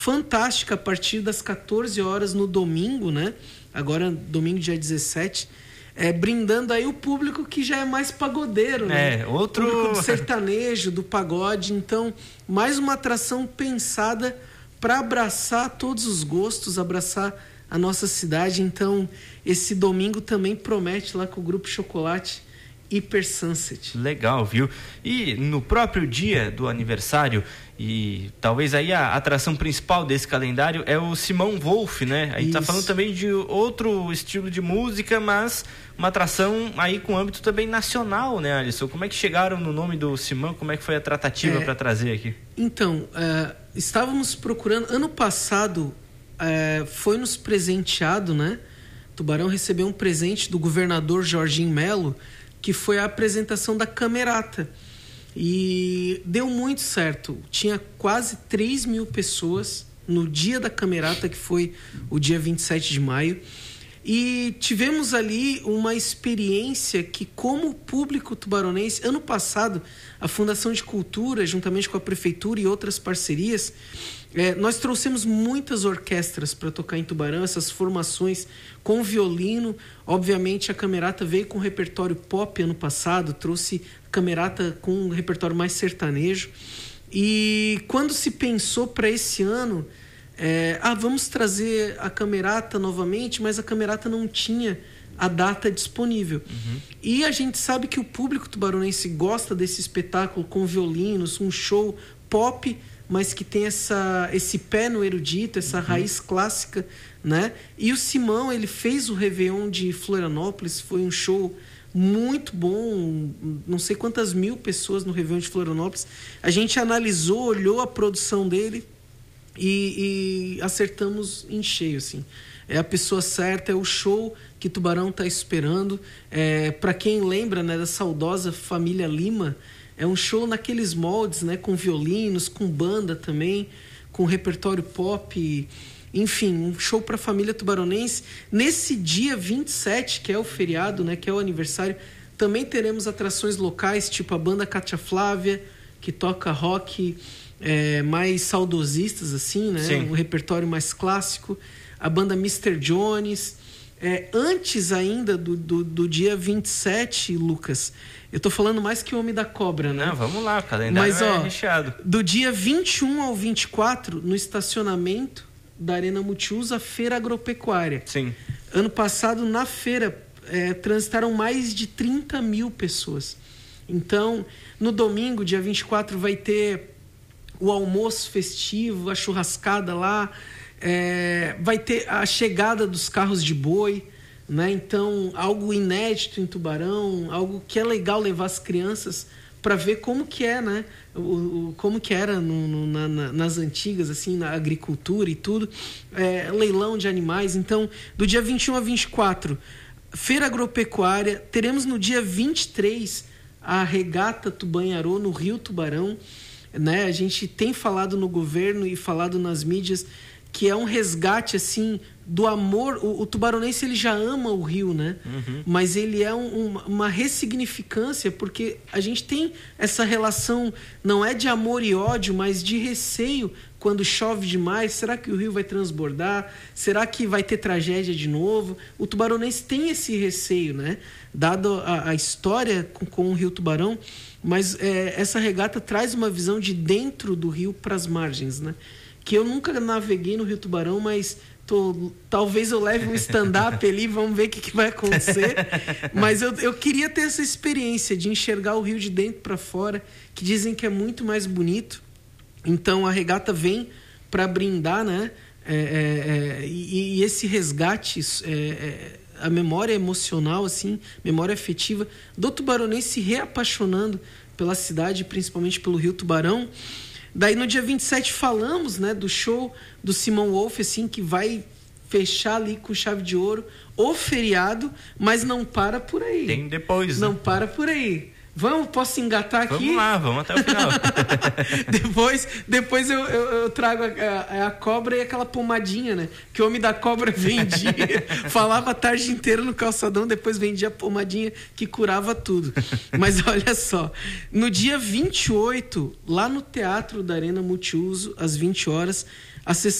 fantástica a partir das 14 horas no domingo, né? Agora, domingo, dia 17, brindando aí o público que já é mais pagodeiro, né? Outro público do sertanejo, do pagode. Então, mais uma atração pensada para abraçar todos os gostos, abraçar a nossa cidade. Então, esse domingo também promete lá com o Grupo Chocolate Hyper Sunset. Legal, viu? E no próprio dia do aniversário, e talvez aí a atração principal desse calendário é o Simão Wolf, né? A gente tá falando também de outro estilo de música, mas uma atração aí com âmbito também nacional, né, Alisson? Como é que chegaram no nome do Simão? Como é que foi a tratativa para trazer aqui? Então, estávamos procurando... Ano passado foi nos presenteado, né? Tubarão recebeu um presente do governador Jorginho Melo, que foi a apresentação da Camerata. E deu muito certo. Tinha quase 3 mil pessoas no dia da Camerata, que foi o dia 27 de maio. E tivemos ali uma experiência que, como público tubaronense, ano passado, a Fundação de Cultura, juntamente com a Prefeitura e outras parcerias, nós trouxemos muitas orquestras para tocar em Tubarão, essas formações com violino. Obviamente, a Camerata veio com repertório pop ano passado, trouxe Camerata com um repertório mais sertanejo. E quando se pensou para esse ano, vamos trazer a Camerata novamente, mas a Camerata não tinha a data disponível. E a gente sabe que o público tubaronense gosta desse espetáculo com violinos, um show pop, mas que tem esse pé no erudito, essa raiz clássica, né? E o Simão, ele fez o Réveillon de Florianópolis, foi um show muito bom, não sei quantas mil pessoas no Réveillon de Florianópolis. A gente analisou, olhou a produção dele e acertamos em cheio, assim. É a pessoa certa, é o show que Tubarão está esperando. Para quem lembra, né, da saudosa família Lima, é um show naqueles moldes, né, com violinos, com banda também, com repertório pop, enfim, um show para a família tubaronense. Nesse dia 27, que é o feriado, né, que é o aniversário, também teremos atrações locais, tipo a banda Cátia Flávia, que toca rock mais saudosistas, assim, né? Sim. Um repertório mais clássico. A banda Mr. Jones. Antes ainda do dia 27, Lucas, eu tô falando mais que o Homem da Cobra, né? Não, vamos lá, o calendário é recheado. Do dia 21 ao 24, no estacionamento da Arena Multiuso, a Feira Agropecuária. Sim. Ano passado, na feira, transitaram mais de 30 mil pessoas. Então, no domingo, dia 24, vai ter o almoço festivo, a churrascada lá, vai ter a chegada dos carros de boi, né? Então, algo inédito em Tubarão, algo que é legal levar as crianças para ver como que é, né? Como que era nas antigas, assim, na agricultura e tudo. Leilão de animais. Então, do dia 21 a 24, Feira Agropecuária. Teremos no dia 23 a Regata Tubanharô no Rio Tubarão, né? A gente tem falado no governo e falado nas mídias que é um resgate, assim, do amor. O tubaronense, ele já ama o rio, né? Mas ele é uma ressignificância, porque a gente tem essa relação, não é de amor e ódio, mas de receio quando chove demais. Será que o rio vai transbordar? Será que vai ter tragédia de novo? O tubaronense tem esse receio, né? Dado a história com o Rio Tubarão, mas essa regata traz uma visão de dentro do rio para as margens, né? Que eu nunca naveguei no Rio Tubarão, mas talvez eu leve um stand-up ali, vamos ver o que vai acontecer. Mas eu queria ter essa experiência de enxergar o rio de dentro para fora, que dizem que é muito mais bonito. Então a regata vem para brindar, né? E esse resgate, a memória emocional, assim, memória afetiva do tubaronense se reapaixonando pela cidade, principalmente pelo Rio Tubarão. Daí no dia 27 falamos, né, do show do Simão Wolf, assim, que vai fechar ali com chave de ouro o feriado, mas não para por aí. Tem depois, não, né? para por aí. Posso engatar aqui? Vamos lá, vamos até o final. depois eu trago a cobra e aquela pomadinha, né? Que o Homem da Cobra vendia. Falava a tarde inteira no calçadão, depois vendia a pomadinha que curava tudo. Mas olha só, no dia 28, lá no Teatro da Arena Multiuso, às 20 horas, a